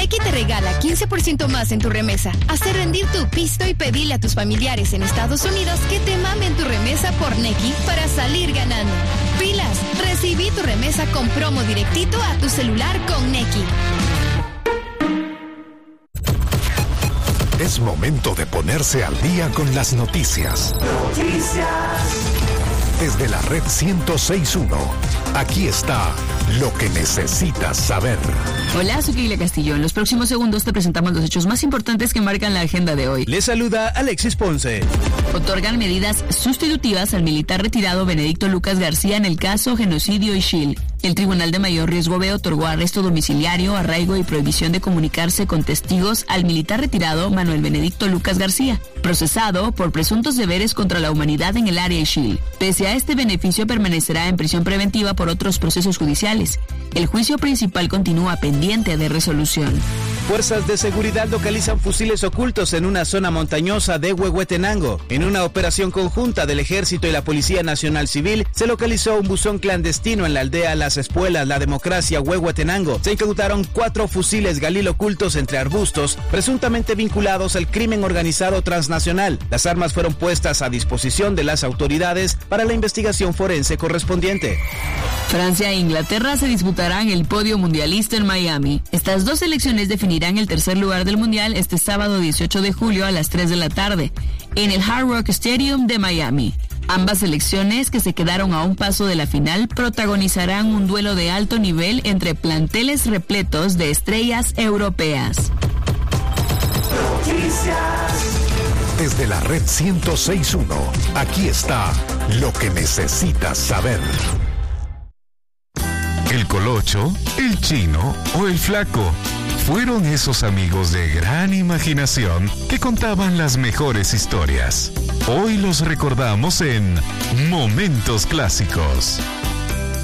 Nequi te regala 15% más en tu remesa. Haz rendir tu pisto y pedile a tus familiares en Estados Unidos que te mamen tu remesa por Nequi para salir ganando. Pilas, recibí tu remesa con promo directito a tu celular con Nequi. Es momento de ponerse al día con las noticias. Desde la red 106.1, aquí está lo que necesitas saber. Hola, soy Keila Castillo. En los próximos segundos te presentamos los hechos más importantes que marcan la agenda de hoy. Le saluda Alexis Ponce. Otorgan medidas sustitutivas al militar retirado Benedicto Lucas García en el caso genocidio Ixil. El Tribunal de Mayor Riesgo B otorgó arresto domiciliario, arraigo y prohibición de comunicarse con testigos al militar retirado Manuel Benedicto Lucas García, procesado por presuntos deberes contra la humanidad en el área Ixil. Pese a este beneficio, permanecerá en prisión preventiva por otros procesos judiciales. El juicio principal continúa pendiente de resolución. Fuerzas de seguridad localizan fusiles ocultos en una zona montañosa de Huehuetenango. En una operación conjunta del Ejército y la Policía Nacional Civil, se localizó un buzón clandestino en la aldea Las Espuelas, La Democracia, Huehuetenango. Se incautaron 4 fusiles Galil ocultos entre arbustos, presuntamente vinculados al crimen organizado transnacional. Las armas fueron puestas a disposición de las autoridades para la investigación forense correspondiente. Francia e Inglaterra se disputarán el podio mundialista en Miami. Estas dos selecciones definirán el tercer lugar del mundial este sábado 18 de julio a las 3 de la tarde en el Hard Rock Stadium de Miami. Ambas selecciones, que se quedaron a un paso de la final, protagonizarán un duelo de alto nivel entre planteles repletos de estrellas europeas. Desde la red 106.1, aquí está lo que necesitas saber. El Colocho, el Chino o el Flaco fueron esos amigos de gran imaginación que contaban las mejores historias. Hoy los recordamos en Momentos Clásicos.